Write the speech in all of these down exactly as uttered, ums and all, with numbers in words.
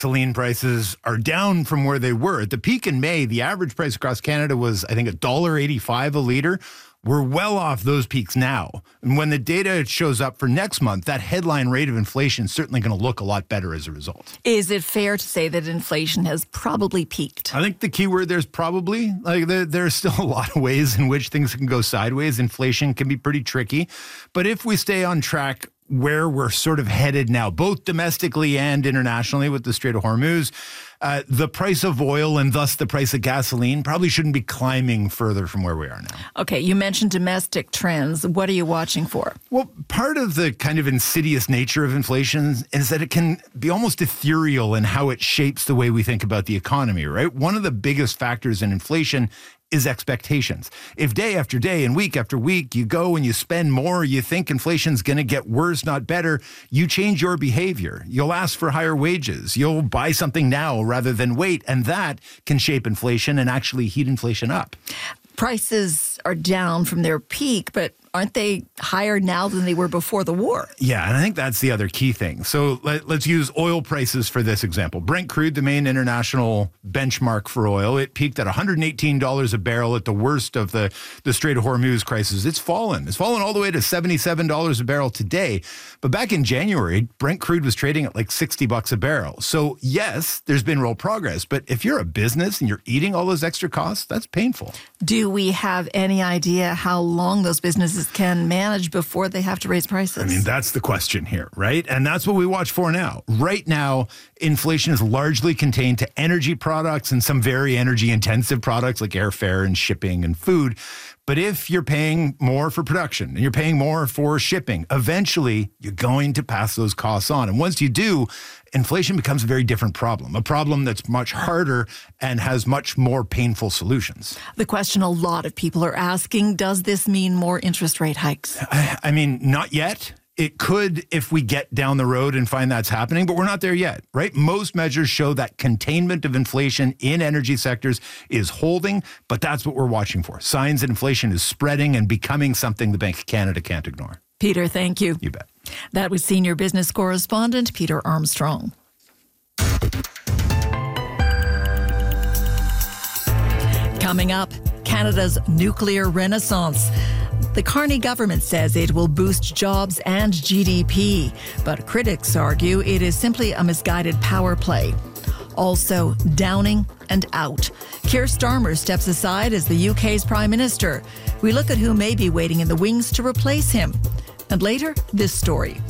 Gasoline prices are down from where they were. At the peak in May, the average price across Canada was, I think, one dollar eighty-five a litre. We're well off those peaks now. And when the data shows up for next month, that headline rate of inflation is certainly going to look a lot better as a result. Is it fair to say that inflation has probably peaked? I think the key word there is probably. Like there, there's still a lot of ways in which things can go sideways. Inflation can be pretty tricky. But if we stay on track where we're sort of headed now, both domestically and internationally with the Strait of Hormuz, uh, the price of oil and thus the price of gasoline probably shouldn't be climbing further from where we are now. Okay, you mentioned domestic trends. What are you watching for? Well, part of the kind of insidious nature of inflation is that it can be almost ethereal in how it shapes the way we think about the economy, right? One of the biggest factors in inflation is expectations. If day after day and week after week you go and you spend more, you think inflation's going to get worse, not better, you change your behavior. You'll ask for higher wages. You'll buy something now rather than wait, and that can shape inflation and actually heat inflation up. Prices are down from their peak, but aren't they higher now than they were before the war? Yeah, and I think that's the other key thing. So let, let's use oil prices for this example. Brent crude, the main international benchmark for oil, it peaked at one hundred eighteen dollars a barrel at the worst of the, the Strait of Hormuz crisis. It's fallen. It's fallen all the way to seventy-seven dollars a barrel today. But back in January, Brent crude was trading at like sixty bucks a barrel. So yes, there's been real progress. But if you're a business and you're eating all those extra costs, that's painful. Do we have any idea how long those businesses can manage before they have to raise prices? I mean, that's the question here, right? And that's what we watch for now. Right now, inflation is largely contained to energy products and some very energy-intensive products like airfare and shipping and food. But if you're paying more for production and you're paying more for shipping, eventually you're going to pass those costs on. And once you do, inflation becomes a very different problem, a problem that's much harder and has much more painful solutions. The question a lot of people are asking, does this mean more interest rate hikes? I, I mean, not yet. It could if we get down the road and find that's happening, but we're not there yet, right? Most measures show that containment of inflation in energy sectors is holding, but that's what we're watching for. Signs that inflation is spreading and becoming something the Bank of Canada can't ignore. Peter, thank you. You bet. That was senior business correspondent Peter Armstrong. Coming up, Canada's nuclear renaissance. The Carney government says it will boost jobs and G D P, but critics argue it is simply a misguided power play. Also, downing and out. Keir Starmer steps aside as the U K's Prime Minister. We look at who may be waiting in the wings to replace him. And later, this story.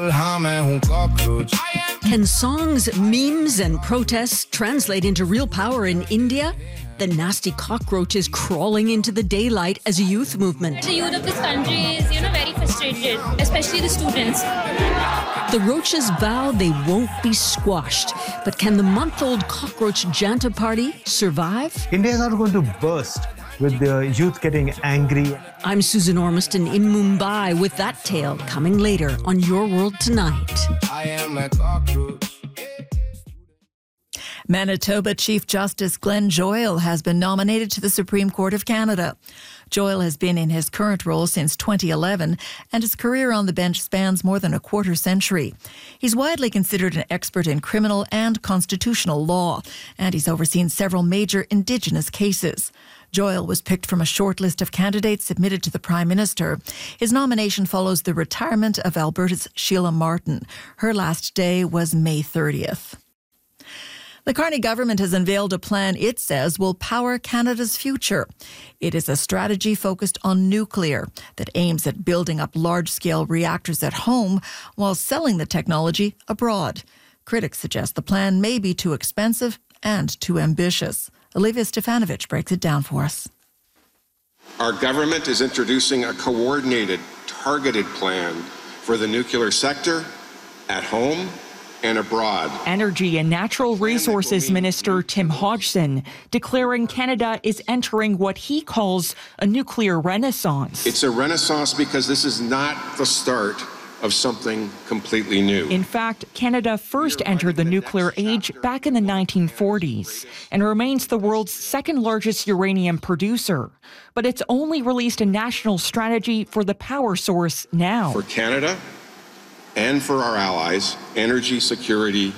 Can songs, memes and protests translate into real power in India? The nasty cockroach is crawling into the daylight as a youth movement. The youth of this country is, you know, very frustrated, especially the students. The roaches vow they won't be squashed. But can the month-old cockroach Janta party survive? India is not going to burst with the youth getting angry. I'm Susan Ormiston in Mumbai with that tale coming later on Your World Tonight. I am a cockroach. Manitoba Chief Justice Glenn Joyal has been nominated to the Supreme Court of Canada. Joyal has been in his current role since twenty eleven, and his career on the bench spans more than a quarter century. He's widely considered an expert in criminal and constitutional law, and he's overseen several major Indigenous cases. Joyal was picked from a short list of candidates submitted to the Prime Minister. His nomination follows the retirement of Alberta's Sheila Martin. Her last day was May thirtieth. The Carney government has unveiled a plan it says will power Canada's future. It is a strategy focused on nuclear that aims at building up large-scale reactors at home while selling the technology abroad. Critics suggest the plan may be too expensive and too ambitious. Olivia Stefanovic breaks it down for us. Our government is introducing a coordinated, targeted plan for the nuclear sector at home and abroad. Energy and Natural Resources Minister Tim Hodgson declaring Canada is entering what he calls a nuclear renaissance. It's a renaissance because this is not the start of something completely new. In fact, Canada first entered the nuclear age back in the nineteen forties and remains the world's second largest uranium producer. But it's only released a national strategy for the power source now. For Canada and for our allies, energy security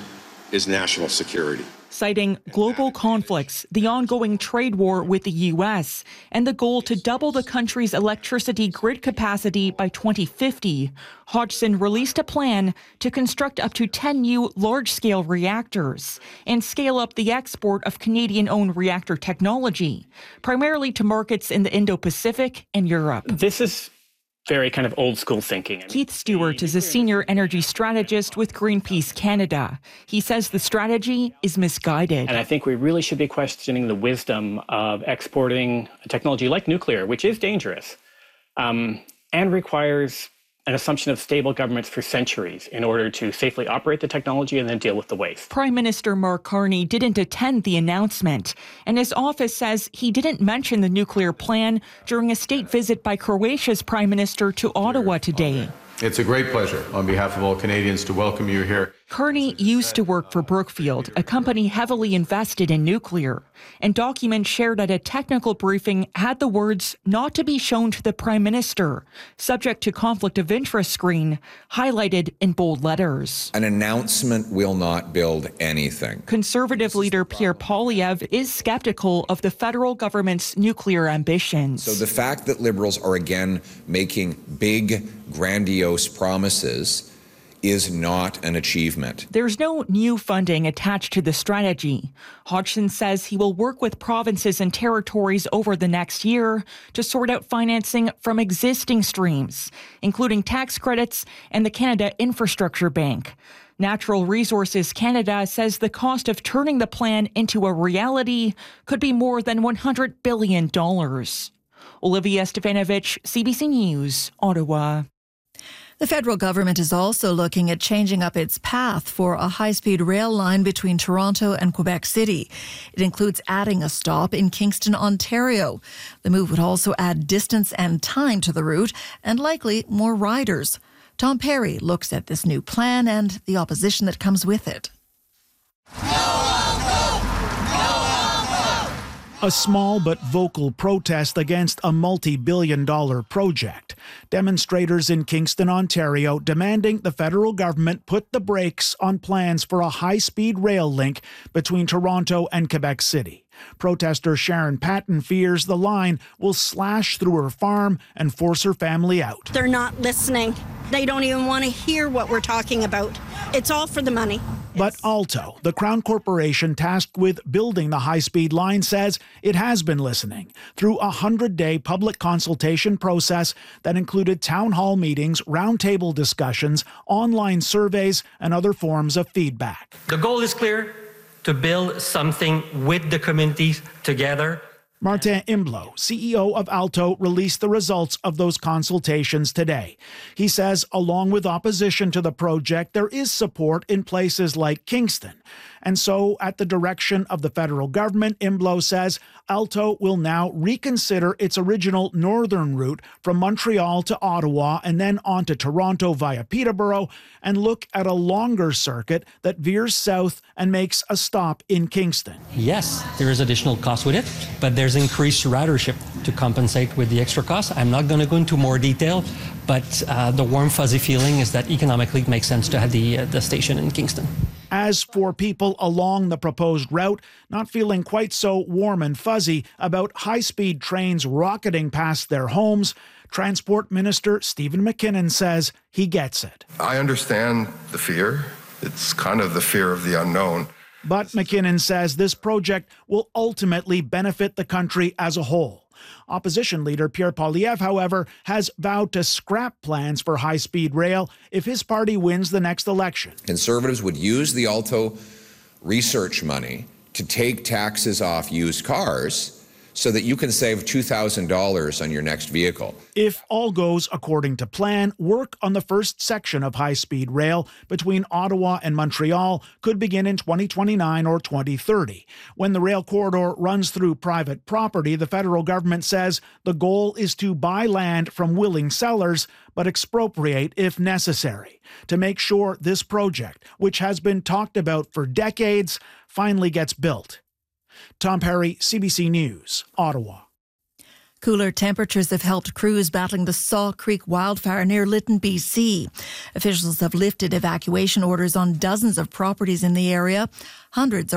is national security. Citing global conflicts, the ongoing trade war with the U S, and the goal to double the country's electricity grid capacity by twenty fifty, Hodgson released a plan to construct up to ten new large-scale reactors and scale up the export of Canadian-owned reactor technology, primarily to markets in the Indo-Pacific and Europe. This is very kind of old school thinking. Keith Stewart is a senior energy strategist with Greenpeace Canada. He says the strategy is misguided. And I think we really should be questioning the wisdom of exporting a technology like nuclear, which is dangerous um, and requires an assumption of stable governments for centuries in order to safely operate the technology and then deal with the waste. Prime Minister Mark Carney didn't attend the announcement, and his office says he didn't mention the nuclear plan during a state visit by Croatia's Prime Minister to Ottawa today. It's a great pleasure on behalf of all Canadians to welcome you here. Carney used to work for Brookfield, a company heavily invested in nuclear, and documents shared at a technical briefing had the words "not to be shown to the Prime Minister," subject to conflict of interest screen, highlighted in bold letters. An announcement will not build anything. Conservative leader Pierre Poilievre is skeptical of the federal government's nuclear ambitions. So the fact that Liberals are again making big, grandiose promises is not an achievement. There's no new funding attached to the strategy. Hodgson says he will work with provinces and territories over the next year to sort out financing from existing streams, including tax credits and the Canada Infrastructure Bank. Natural Resources Canada says the cost of turning the plan into a reality could be more than one hundred billion dollars. Olivia Stefanovich, C B C News, Ottawa. The federal government is also looking at changing up its path for a high-speed rail line between Toronto and Quebec City. It includes adding a stop in Kingston, Ontario. The move would also add distance and time to the route and likely more riders. Tom Perry looks at this new plan and the opposition that comes with it. A small but vocal protest against a multi-billion dollar project. Demonstrators in Kingston, Ontario, demanding the federal government put the brakes on plans for a high-speed rail link between Toronto and Quebec City. Protester Sharon Patton fears the line will slash through her farm and force her family out. They're not listening. They don't even want to hear what we're talking about. It's all for the money. But Alto, the Crown Corporation tasked with building the high-speed line, says it has been listening through a hundred-day public consultation process that included town hall meetings, roundtable discussions, online surveys, and other forms of feedback. The goal is clear: to build something with the communities together. Martin Imblo, C E O of Alto, released the results of those consultations today. He says, along with opposition to the project, there is support in places like Kingston. And so, at the direction of the federal government, Imblo says Alto will now reconsider its original northern route from Montreal to Ottawa and then on to Toronto via Peterborough and look at a longer circuit that veers south and makes a stop in Kingston. Yes, there is additional cost with it, but there's increased ridership to compensate with the extra cost. I'm not going to go into more detail, but uh, the warm, fuzzy feeling is that economically it makes sense to have the, uh, the station in Kingston. As for people along the proposed route, not feeling quite so warm and fuzzy about high-speed trains rocketing past their homes, Transport Minister Stephen McKinnon says he gets it. I understand the fear. It's kind of the fear of the unknown. But McKinnon says this project will ultimately benefit the country as a whole. Opposition leader Pierre Poilievre, however, has vowed to scrap plans for high-speed rail if his party wins the next election. Conservatives would use the Alto research money to take taxes off used cars so that you can save two thousand dollars on your next vehicle. If all goes according to plan, work on the first section of high-speed rail between Ottawa and Montreal could begin in twenty twenty-nine or twenty thirty. When the rail corridor runs through private property, the federal government says the goal is to buy land from willing sellers, but expropriate if necessary, to make sure this project, which has been talked about for decades, finally gets built. Tom Perry, C B C News, Ottawa. Cooler temperatures have helped crews battling the Saw Creek wildfire near Lytton, B C. Officials have lifted evacuation orders on dozens of properties in the area. Hundreds are